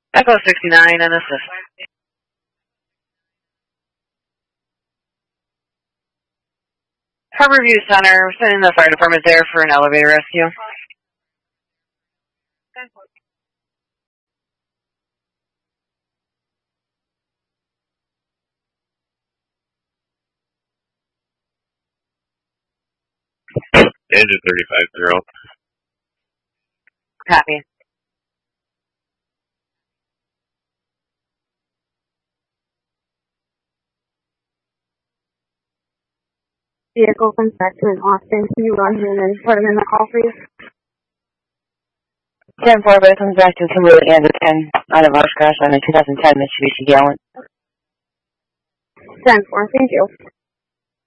Echo 69 and assist. Harborview Center, we're sending the fire department there for an elevator rescue. Engine 35-0. Copy. Vehicle comes back to an Austin. Can you run him and put him in the call, please? 10-4, but it comes back to Kimberly Anderson out of Oshkosh on a 2010 Mitsubishi Gallant. 10-4, thank you.